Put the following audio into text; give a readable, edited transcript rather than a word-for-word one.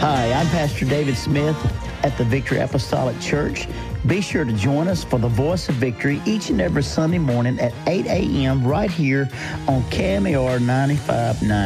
Hi, I'm Pastor David Smith at the Victory Apostolic Church. Be sure to join us for the Voice of Victory each and every Sunday morning at 8 a.m. right here on KMAR 95.9.